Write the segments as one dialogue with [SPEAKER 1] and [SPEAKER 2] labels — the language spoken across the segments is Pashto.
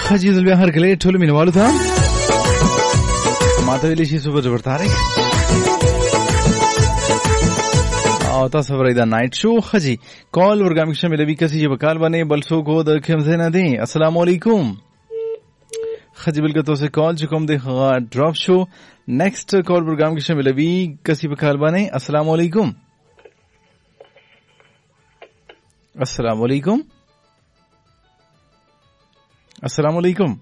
[SPEAKER 1] خجي دل بیا هر کله ټول مینوالو ته ماته ویلی شي صبح جبر طارق او تاسو ورای دا نایټ شو خجي کال ورګام کې شامل وی کسي چې بکال باندې بل سو کو د کوم ځای نه دی. السلام علیکم خجي بل کته کال چې کوم دی هغه ډراپ شو. نیکسٹ کال ورګام کې شامل وی کسي بکال باندې. السلام علیکم. السلام علیکم. السلام علیکم.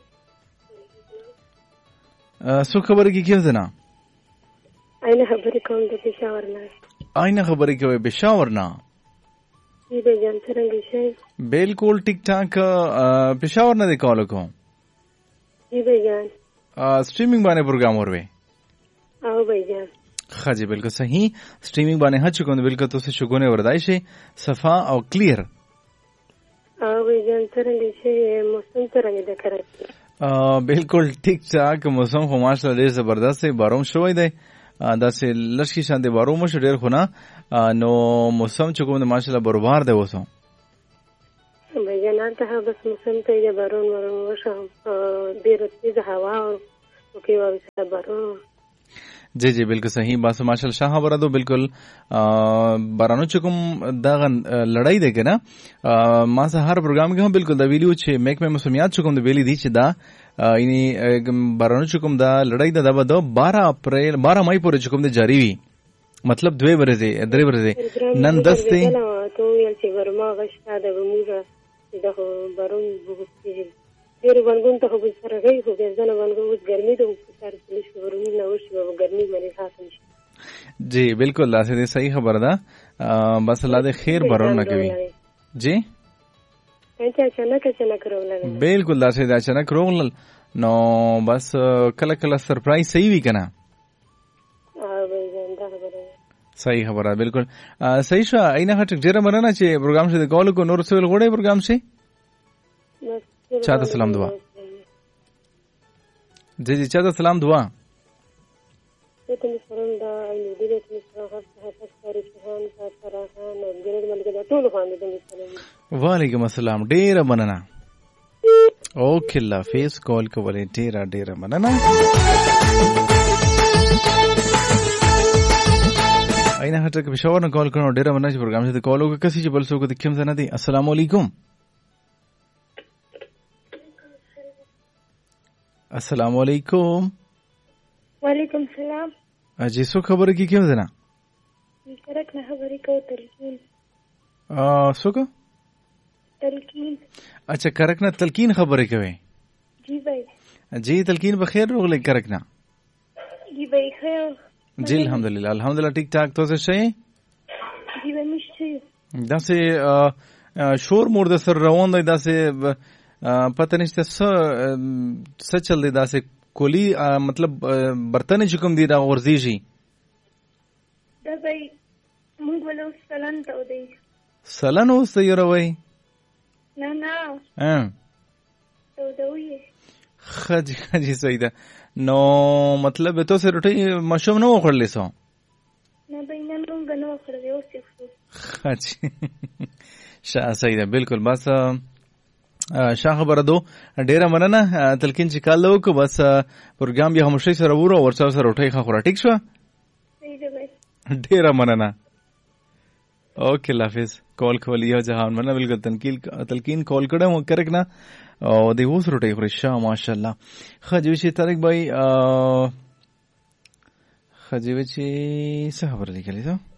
[SPEAKER 1] سو خبره کی کیو زنا
[SPEAKER 2] اینه خبرې کوم د پېښور نه.
[SPEAKER 1] اینه خبره کوي پېښور نه.
[SPEAKER 2] دې به جان څنګه شي؟
[SPEAKER 1] بالکل ټیک ټاک. پېښور نه دی کال کوم.
[SPEAKER 2] دې به جان
[SPEAKER 1] سټریمینګ باندې پروګرام وروي.
[SPEAKER 2] او به جان
[SPEAKER 1] خاجي بالکل صحیح. سټریمینګ باندې هڅه کوم بالکل تاسو شګونه وردای شي صفا او کلیر.
[SPEAKER 2] او به جان څنګه شي؟ موسم څنګه ده کراچي؟
[SPEAKER 1] بالکل ټیک ټاک. موسم خو ماشاءالله ډېر زبردست دی. بارون شوی دی داسې لږ شان دی بارون مو ډېر خو نه نو موسم چې کوم د ماشاءالله برابر دی اوسه.
[SPEAKER 2] به جان ته بس موسم ته دی بارون وشو ډېر تیز هوا او کې وایي بارون.
[SPEAKER 1] جی جی بالکل صحیح. بس ماشاءالله شاه خبره دو بالکل بارانو چې کوم دا لړۍ دی کنه ما سه هر پروګرام کې هم بالکل دا ویډیو چې میک مې مسمیات چې کوم د ویلي دي چې دا یعنی بارانو چې کوم دا لړۍ ده دا د 12 مئی پورې چې کوم د جاری وي مطلب 2 ورځې 3 ورځې نن 10 دی
[SPEAKER 2] ته ویل چې ورما غشتا د موږ د بارون بوستي ډېر ونګون ته خو سره غي خو ځنه ونګو ګرمي ته سره پولیس ورونی نه وشي او ګرمي باندې خاصه شي.
[SPEAKER 1] جی بالکل لاسه دې صحیح خبره ده. بس الله دې خیر بارون نه کوي. جی اچانک راغله بالکل لاسه دې اچانک راغله نو بس کله کله سرپرایز صحیح وی کنه. صحیح خبره بالکل صحیح شو. اینه هټ ډیره مننه چې پروګرام شه د کال کو نور سوال غوړې پروګرام شه چاته سلام دعا. جی جی چاته سلام دعا.
[SPEAKER 2] ته مې سلام دا اینو دې ته سلام هڅه کوي شهان فراخان او ګرد ملګری دا ټول باندې دې سلام.
[SPEAKER 1] وعلیکم السلام ډیره مننه. اوکې الله فیس کال کولې ډیره مننه. اینه هټه کې پېښور نه کال کړو ډیره مننه چې پروګرام شه د کال وکړه کسي چې بل څوک د کوم ځای نه دی. السلام علیکم. السلام علیکم.
[SPEAKER 2] وعلیکم السلام.
[SPEAKER 1] جی سو خبره کی کیوں دینا
[SPEAKER 2] کرک نه خبرې کو تلقین
[SPEAKER 1] سو کو
[SPEAKER 2] تلقین.
[SPEAKER 1] اچھا کرک نه تلقین خبره کوي.
[SPEAKER 2] جی بھائی.
[SPEAKER 1] جی تلقین بخیر روغله کرک نه.
[SPEAKER 2] جی بھائی خیر.
[SPEAKER 1] جی الحمدلله ٹھیک ٹھاک تو څه شي.
[SPEAKER 2] جی بھائی مشته
[SPEAKER 1] داسې شور مور د سر روان دی داسې پته نشته څه چل دی داسې کولی مطلب برتن چې کوم دی دا ورزي شي.
[SPEAKER 2] دا بھائی موږ ولو سلن ته دی
[SPEAKER 1] سلن اوس یې روي
[SPEAKER 2] نه ته دوی
[SPEAKER 1] خجي صحیح ده. نو مطلب ته سره روټي مشوم نه وخړلې سو
[SPEAKER 2] نه بھائی نن موږ نه وخړلې اوس
[SPEAKER 1] خجي شاه صحیح ده بالکل. بس شاه خبره دو ډیره مننه. تلکین چې کال وکړو بس پروګرام بیا همشي سره ورو ورڅو سره روټي خورا ټیک شو. ډیره مننه. اوکې الله حافظ. کال کول یو جهان مننه بالکل تلکین کال کړم کرک نه او د اوس روټي خوري شاه ماشاءالله. خجوي چې طارق بھائی خجوي چې څه خبره لیکلې ده